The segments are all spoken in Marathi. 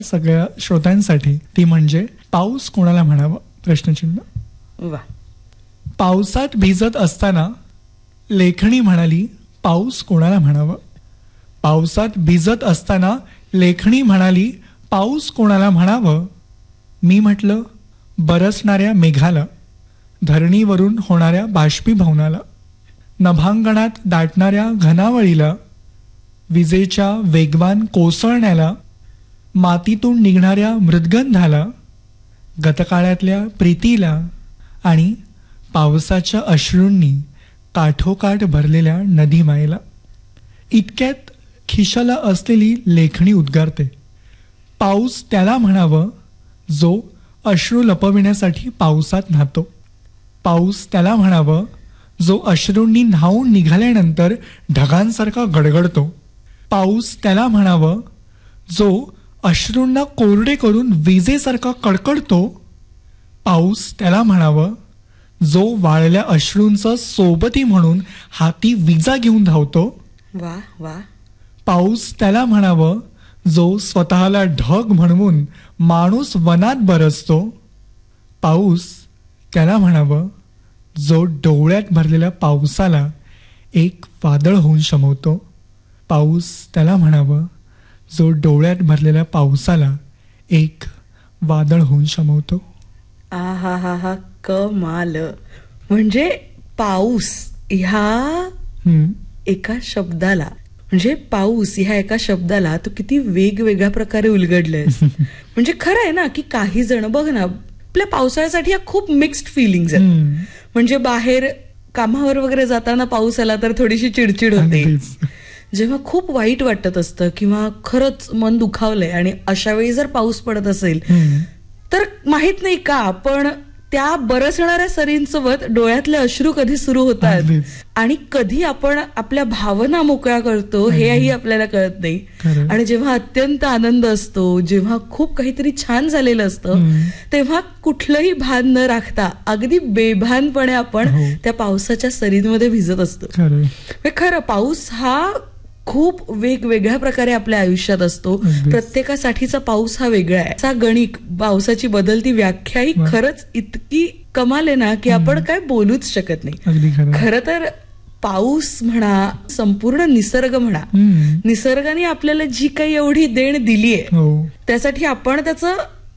सगळ्या श्रोत्यांसाठी ती म्हणजे पाऊस कोणाला म्हणावं प्रश्नचिन्ह. वा. पावसात भिजत असताना लेखणी म्हणाली पाऊस कोणाला म्हणावं. पावसात भिजत असताना लेखणी म्हणाली पाऊस कोणाला म्हणावं. मी म्हटलं बरसणाऱ्या मेघाला, धरणीवरून होणाऱ्या बाष्पीभवनाला, नभांगणात दाटणाऱ्या घनावळीला, विजेच्या वेगवान कोसळण्याला, मातीतून निघणाऱ्या मृद्गंधाला, गतकाळातल्या प्रीतीला आणि पावसाच्या अश्रूंनी काठोकाठ भरलेल्या नदीमायेला. इतक्यात खिशाला असलेली लेखणी उद्गारते. पाऊस त्याला म्हणावं जो अश्रू लपविण्यासाठी पावसात न्हातो. पाऊस त्याला म्हणावं जो अश्रूंनी न्हावून निघाल्यानंतर ढगांसारखा गडगडतो. पाऊस त्याला म्हणावं जो अश्रूंना कोरडे करून विजेसारखा कडकडतो. पाऊस त्याला म्हणावं जो वाळल्या अश्रूंचा सोबती म्हणून हाती विजा घेऊन धावतो. वा वा. पाऊस त्याला म्हणावं जो स्वतःला ढग म्हणवून माणूस वनात बरसतो. पाऊस त्याला म्हणावं जो डोळ्यात भरलेल्या पावसाला एक वादळ होऊन शमवतो. पाऊस त्याला म्हणावं जो डोळ्यात भरलेल्या पावसाला एक वादळ होऊन शमवतो. आ हा हा हा, कमाल. म्हणजे पाऊस ह्या एका शब्दाला, म्हणजे पाऊस ह्या एका शब्दाला तू किती वेगवेगळ्या प्रकारे उलगडलेस. म्हणजे खरं आहे ना की काही जण बघ ना, आपल्या पावसाळ्यासाठी या खूप मिक्स्ड फिलिंग्स आहेत. म्हणजे बाहेर कामावर वगैरे जाताना पाऊस आला तर थोडीशी चिडचिड होते. जेव्हा खूप वाईट वाटत असतं किंवा खरंच मन दुखावलंय आणि अशा वेळी जर पाऊस पडत असेल तर माहित नाही का पण त्या बरसणाऱ्या सरींसोबत डोळ्यातले अश्रू कधी सुरू होतात आणि कधी आपण आपल्या भावना मोकळ्या करतो हेही आपल्याला कळत नाही. आणि जेव्हा अत्यंत आनंद असतो, जेव्हा खूप काहीतरी छान झालेलं असतं, तेव्हा कुठलंही भान न राखता अगदी बेभानपणे आपण त्या पावसाच्या सरींमध्ये भिजत असतो. खरं पाऊस हा खूप वेगवेगळ्या प्रकारे आपल्या आयुष्यात असतो. प्रत्येकासाठीचा पाऊस हा वेगळा आहे. असा गणिक पावसाची बदलती व्याख्या ही खरंच इतकी कमाल आहे ना की आपण काय बोलूच शकत नाही. खरं तर पाऊस म्हणा, संपूर्ण निसर्ग म्हणा, निसर्गाने आपल्याला जी काही एवढी देण दिली आहे त्यासाठी आपण त्याचं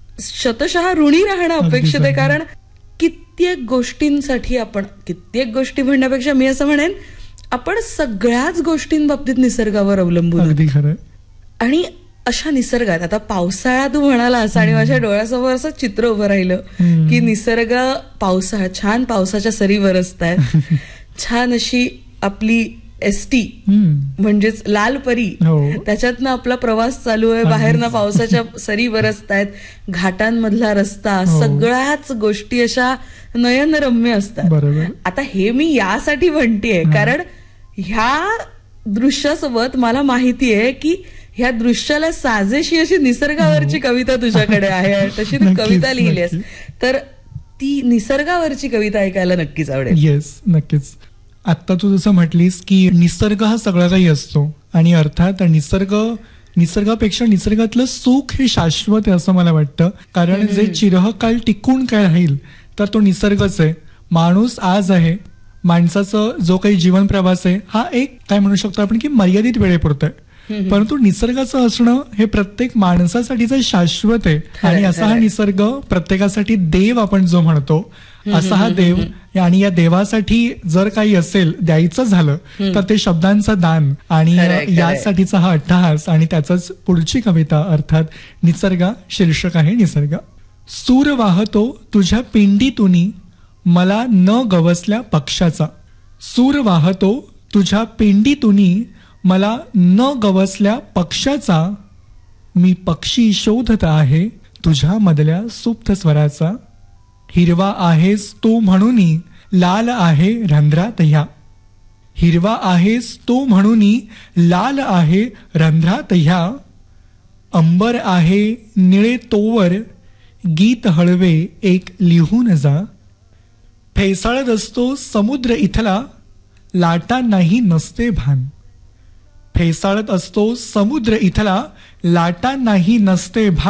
शतशः ऋणी राहणं अपेक्षित आहे. कारण कित्येक गोष्टींसाठी आपण, कित्येक गोष्टी म्हणण्यापेक्षा मी असं म्हणेन आपण सगळ्याच गोष्टींबाबतीत निसर्गावर अवलंबून. आणि अशा निसर्गात आता पावसाळा तू म्हणालास आणि माझ्या डोळ्यासमोर असं चित्र उभं राहिलं की निसर्ग, पावसाळा, छान पावसाच्या सरी बरसतायत, छान अशी आपली एसटी म्हणजेच लाल परी, त्याच्यातनं आपला प्रवास चालू आहे, बाहेरनं पावसाच्या सरी बरसतायत, घाटांमधला रस्ता, सगळ्याच गोष्टी अशा नयनरम्य असतात. आता हे मी यासाठी म्हणतेय कारण ह्या दृश्यासोबत मला माहिती आहे की ह्या दृश्याला साजेशी अशी निसर्गावरची कविता तुझ्याकडे आहे. तशी तू कविता लिहिलीस तर ती निसर्गावरची कविता ऐकायला नक्कीच आवडेल. येस, नक्कीच. आता तू जसं म्हटलीस की निसर्ग हा सगळा काही असतो आणि अर्थात निसर्गापेक्षा निसर्गातलं सुख हे शाश्वत आहे असं मला वाटतं. कारण जे चिरहकाल टिकून काय राहील तर तो निसर्गच आहे. माणूस आज आहे, माणसाचं जो काही जीवन प्रवास आहे हा एक काय म्हणू शकतो आपण की मर्यादित वेळेपुरतं आहे. परंतु निसर्गाचं असणं हे प्रत्येक माणसासाठीच शाश्वत आहे. आणि असा हा निसर्ग प्रत्येकासाठी देव आपण जो म्हणतो असा हा देव. आणि या देवासाठी जर काही असेल द्यायचं झालं तर ते शब्दांचं दान आणि यासाठीचा हा अट्टहास. आणि त्याच पुढची कविता अर्थात निसर्गा शीर्षक आहे निसर्ग. सूर वाहतो तुझ्या पिंडीतुनी मला न गवसल्या पक्षाचा. सूर वाहतो तुझ्या पिंडीतुनी मला न गवसल्या पक्षाचा. मी पक्षी शोधत आहे तुझ्या मधल्या सुप्त स्वराचा. हिरवा आहेस तू म्हणूनी लाल आहे रंध्रात ह्या. हिरवा आहेस तू म्हणूनी लाल आहे रंध्रात ह्या. अंबर आहे निळे तोवर गीत हळवे एक लिहून जा. फेसाळत असतो समुद्र इथला लाटा नाही नसते भान. फेसाळत असतो समुद्र इथला लाटा नाही नसते भान.